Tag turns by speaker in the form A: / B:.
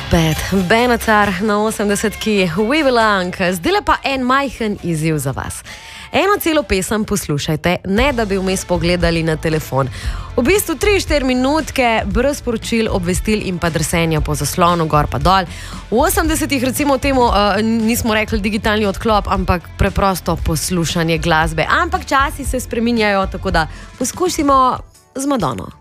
A: Bad. Benatar na 80-ki, We Belong. Zdaj pa en majhen izziv za vas. Eno celo pesem poslušajte, ne da bi vmes pogledali na telefon. V bistvu 3-4 minutke brez poročil, obvestil in pa drsenja po zaslonu, gor pa dol. V 80-ih recimo temu nismo rekli digitalni odklop, ampak preprosto poslušanje glasbe. Ampak časi se spreminjajo, tako da poskusimo z Madono.